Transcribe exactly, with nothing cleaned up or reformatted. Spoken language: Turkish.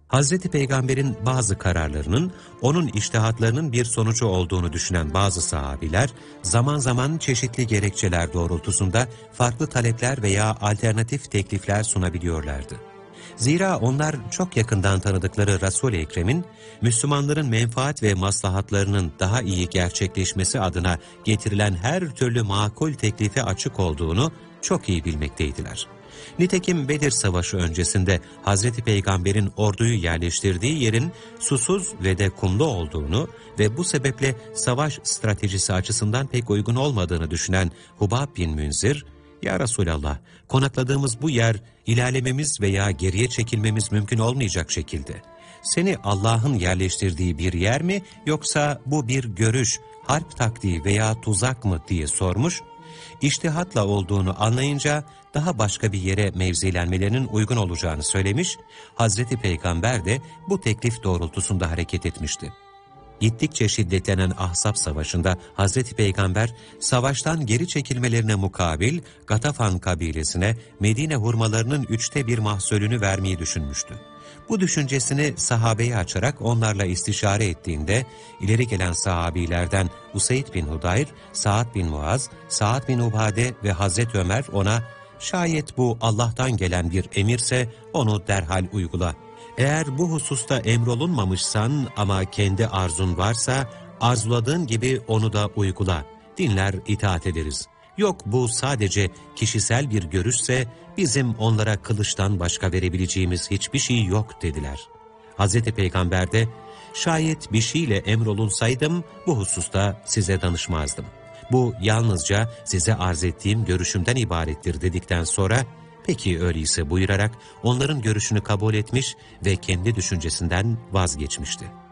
Hazreti Peygamber'in bazı kararlarının onun içtihatlarının bir sonucu olduğunu düşünen bazı sahabiler, zaman zaman çeşitli gerekçeler doğrultusunda farklı talepler veya alternatif teklifler sunabiliyorlardı. Zira onlar çok yakından tanıdıkları Resul-i Ekrem'in, Müslümanların menfaat ve maslahatlarının daha iyi gerçekleşmesi adına getirilen her türlü makul teklife açık olduğunu çok iyi bilmekteydiler. Nitekim Bedir Savaşı öncesinde Hazreti Peygamber'in orduyu yerleştirdiği yerin susuz ve de kumlu olduğunu ve bu sebeple savaş stratejisi açısından pek uygun olmadığını düşünen Hubab bin Münzir, "Ya Resulallah, konakladığımız bu yer ilerlememiz veya geriye çekilmemiz mümkün olmayacak şekilde. Seni Allah'ın yerleştirdiği bir yer mi yoksa bu bir görüş, harp taktiği veya tuzak mı?" diye sormuş. İçtihatla olduğunu anlayınca daha başka bir yere mevzilenmelerinin uygun olacağını söylemiş, Hazreti Peygamber de bu teklif doğrultusunda hareket etmişti. Gittikçe şiddetlenen Ahzab Savaşı'nda Hazreti Peygamber, savaştan geri çekilmelerine mukabil Gatafan kabilesine Medine hurmalarının üçte bir mahsulünü vermeyi düşünmüştü. Bu düşüncesini sahabeye açarak onlarla istişare ettiğinde, ileri gelen sahabilerden Useyd bin Hudayr, Sa'd bin Muaz, Sa'd bin Ubade ve Hazreti Ömer ona, "Şayet bu Allah'tan gelen bir emirse onu derhal uygula. Eğer bu hususta emrolunmamışsan ama kendi arzun varsa, arzuladığın gibi onu da uygula. Dinler, itaat ederiz. Yok bu sadece kişisel bir görüşse, bizim onlara kılıçtan başka verebileceğimiz hiçbir şey yok," dediler. Hazreti Peygamber de, "Şayet bir şeyle emrolunsaydım, bu hususta size danışmazdım. Bu yalnızca size arz ettiğim görüşümden ibarettir," dedikten sonra, "Peki öyleyse," buyurarak onların görüşünü kabul etmiş ve kendi düşüncesinden vazgeçmişti.